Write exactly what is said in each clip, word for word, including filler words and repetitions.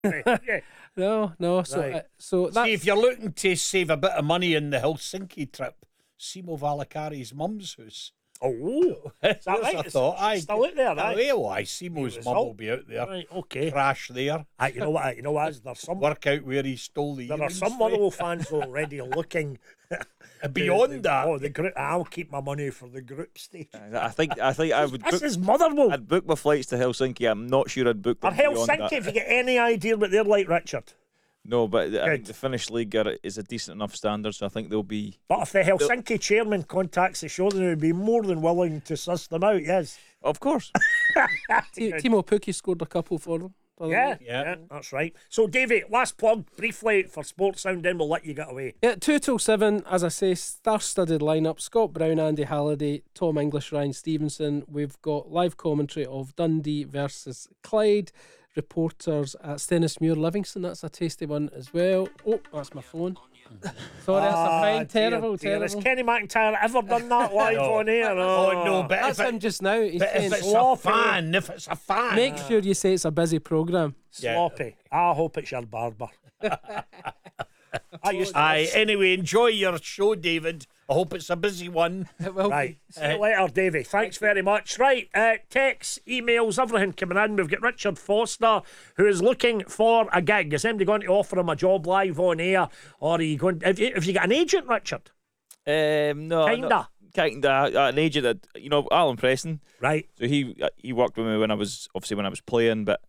Yeah. No, no. So, Right. uh, so that's See, if you're looking to save a bit of money in the Helsinki trip, Simo Valakari's mum's house. Oh, is that There's right? a It's thought. Aye, still out there, Oh, aye. well, aye, Simo's Good mum result. will be out there. Right, okay. Crash there. Aye, you know what? You know what? There's some Work out where he stole the there are earrings some from. Motherwell fans already looking Beyond the, the, that. Oh, the group. I'll keep my money for the group stage. I think I think I would This book, is Motherwell. I'd book my flights to Helsinki. I'm not sure I'd book Or them beyond Helsinki, that. if you get any idea what they're like, Richard. No, but I think Good. the Finnish league are, is a decent enough standard, so I think they'll be. But if the Helsinki chairman contacts the show, then he'd be more than willing to suss them out, yes. Of course. T- Timo Pukki scored a couple for them. the other Yeah, night. yeah, Yeah. that's right. So, Davey, last plug briefly for Sports Sound, then we'll let you get away. Yeah, two till seven, as I say, star-studded lineup. Scott Brown, Andy Halliday, Tom English, Ryan Stevenson. We've got live commentary of Dundee versus Clyde. Reporters at Stennismuir, Livingston. That's a tasty one as well. Oh, that's my phone. Sorry, that's a Ah, fine. dear, Terrible, dear. Has terrible. Kenny McIntyre ever done that live No. on air? Oh, no, but That's if, him it, just now. He's but if saying, it's a sloppy. fan, if it's a fan. make sure you say it's a busy programme. Yeah. Sloppy. I hope it's your barber. I used to Aye, anyway, enjoy your show, David. I hope it's a busy one. It will Right. be. See you later, Davey. Thanks very much. Right. Uh, texts, emails, everything coming in. We've got Richard Foster, who is looking for a gig. Is anybody going to offer him a job live on air? Or are you going... Have you, have you got an agent, Richard? Um, no, Kinda. not- kinda. Uh, An agent that you know, Alan Preston. Right. So he uh, he worked with me when I was obviously when I was playing, but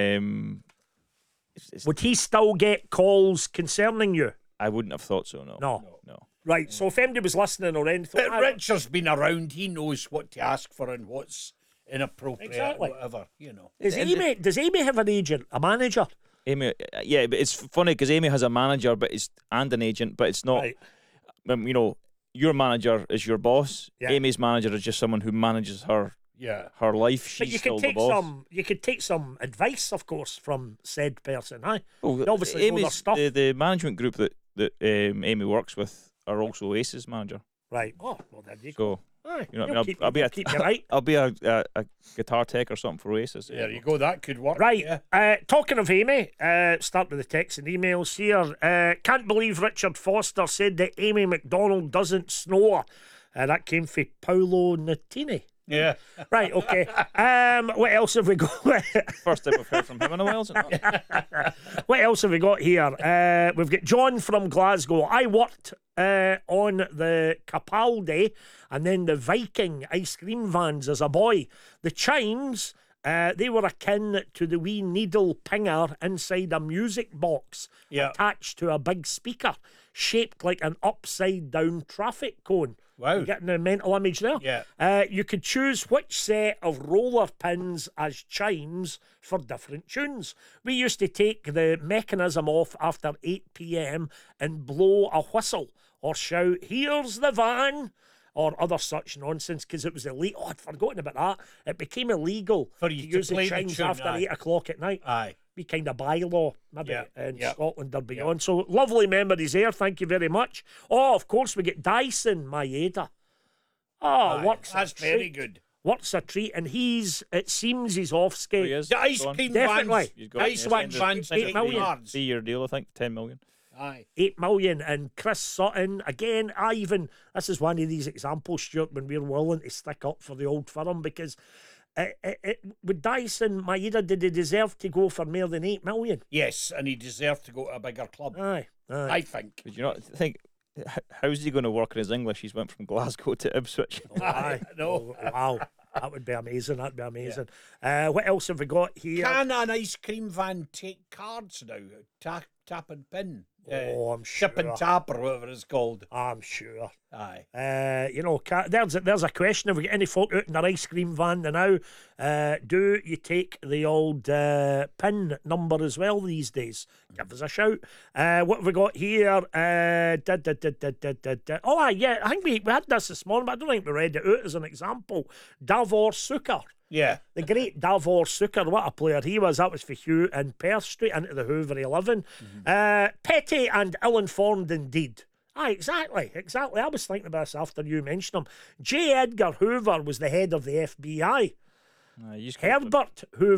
um, it's, it's, Would he still get calls concerning you? I wouldn't have thought so. No, No. no. Right. So if anybody was listening or anything... But Richard's been around. He knows what to ask for and what's inappropriate Exactly. and whatever, you know. Does And- Amy, does Amy have an agent? A manager? Amy, uh, yeah, but it's funny because Amy has a manager, but it's and an agent, but it's not. Right. Um, you know, your manager is your boss. Yeah. Amy's manager is just someone who manages her Yeah. her life. She's But you still could the take boss. some. You could take some advice, of course, from said person. Aye. Oh, They obviously know their Amy's, stuff. The, the management group that that um, Amy works with are also Ace's manager. Right. Oh, well, there you go. So Aye. you know, what I You'll mean, I'll, keep, I'll be you'll a keep you right. I'll be a, a, a guitar tech or something for Aces. There you go. That could work. Right. Yeah. Uh, talking of Amy, uh, start with the texts and emails here. Uh, can't believe Richard Foster said that Amy McDonald doesn't snore. Uh, that came from Paolo Nutini. Yeah. Right, okay. Um, what else have we got? First time I've heard from him in a while. Is it not? What else have we got here? Uh, we've got John from Glasgow. I worked uh, on the Capaldi and then the Viking ice cream vans as a boy. The chimes, uh, they were akin to the wee needle pinger inside a music box Yeah. attached to a big speaker, shaped like an upside down traffic cone. Wow. You getting the mental image there? Yeah. Uh, you could choose which set of roller pins as chimes for different tunes. We used to take the mechanism off after eight p.m. and blow a whistle or shout, "Here's the van," or other such nonsense because it was illegal. Oh, I'd forgotten about that. It became illegal For you to use play the the chimes tune, after aye. eight o'clock at night. Aye. Be kind of bylaw, maybe Yeah, in yeah. Scotland or beyond. So lovely memories there. Thank you very much. Oh, of course, we get Dyson Maeda. Oh, Aye. works a That's very treat. good. Works a treat, and he's. It seems he's off skate. He is. The ice Go on. cream Definitely. vans. He's got Ice it, cream yes, vans. eight take million. cards. Three-year deal, I think, ten million. Aye. Eight million, and Chris Sutton again. I even this is one of these examples, Stuart, when we're willing to stick up for the old firm because. It, it, it, with Dyson Maeda, did he deserve to go for more than eight million? Yes, and he deserved to go to a bigger club. Aye, aye. I think. But you not think h- how's he going to work in his English? He's went from Glasgow to Ipswich. Aye. No. Oh, wow. That would be amazing. That'd be amazing. Uh, what else have we got here? Can an ice cream van take cards now? Tap, tap and pin. Uh, Oh, I'm Ship sure. and tap or whatever it's called. I'm sure. Aye. Uh, you know, ca- there's a, there's a question. If we get any folk out in their ice cream van now, uh, do you take the old uh, pin number as well these days? Give us a shout. Uh, what have we got here? Uh, da, da, da, da, da, da, da. Oh, aye, yeah, I think we, we had this this morning, but I don't think we read it out as an example. Davor Suker. Yeah. The great Davor Suker, what a player he was. That was for Hugh and Perth, straight into the Hoover eleven. Uh, petty and ill-informed indeed. Aye, exactly, exactly. I was thinking about this after you mentioned him. J. Edgar Hoover was the head of the F B I. Aye, he's Herbert Hoover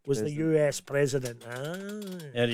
was the president. U S president. Ah. There